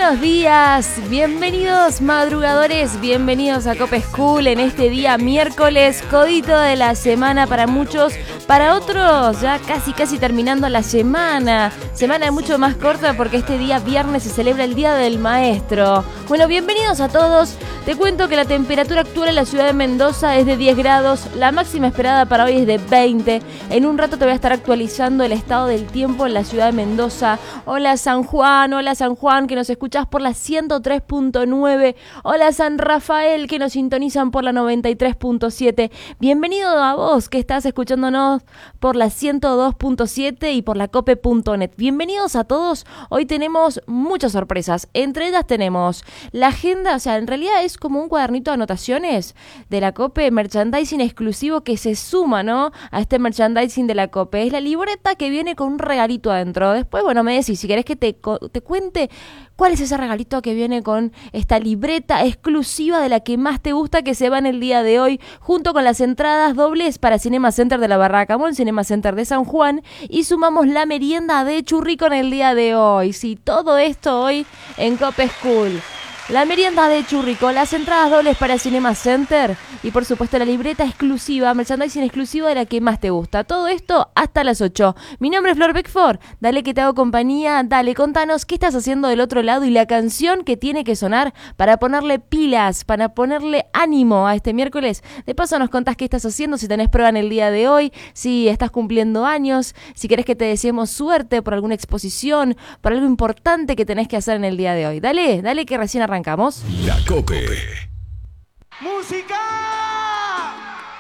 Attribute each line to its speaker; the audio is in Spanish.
Speaker 1: Buenos días, bienvenidos madrugadores, bienvenidos a Cope School en este día miércoles, codito de la semana para muchos, para otros ya casi terminando la semana mucho más corta porque este día viernes se celebra el Día del Maestro. Bueno, bienvenidos a todos, te cuento que la temperatura actual en la ciudad de Mendoza es de 10 grados, la máxima esperada para hoy es de 20, en un rato te voy a estar actualizando el estado del tiempo en la ciudad de Mendoza. Hola San Juan, que nos escuchás por la 103.9. Hola San Rafael, que nos sintonizan por la 93.7. Bienvenido a vos, que estás escuchándonos por la 102.7 y por la cope.net. Bienvenidos a todos. Hoy tenemos muchas sorpresas. Entre ellas tenemos la agenda, o sea, en realidad es como un cuadernito de anotaciones de la Cope, merchandising exclusivo que se suma, ¿no?, a este merchandising de la Cope. Es la libreta que viene con un regalito adentro. Después, bueno, me decís, si querés que te cuente cuál es ese regalito que viene con esta libreta exclusiva de la que más te gusta, que se va en el día de hoy, junto con las entradas dobles para Cinema Center de la Barraca Mall, Cinema Center de San Juan, y sumamos la merienda de Churrico en el día de hoy. Sí, todo esto hoy en Cope School. La merienda de Churrico, las entradas dobles para Cinema Center y por supuesto la libreta exclusiva, merchandising exclusivo de la que más te gusta. Todo esto hasta las 8. Mi nombre es Flor Beckford, dale que te hago compañía, dale, contanos qué estás haciendo del otro lado y la canción que tiene que sonar para ponerle pilas, para ponerle ánimo a este miércoles. De paso nos contás qué estás haciendo, si tenés prueba en el día de hoy, si estás cumpliendo años, si querés que te deseemos suerte por alguna exposición, por algo importante que tenés que hacer en el día de hoy. Dale que recién arrancamos.
Speaker 2: La Cope.
Speaker 3: ¡Música!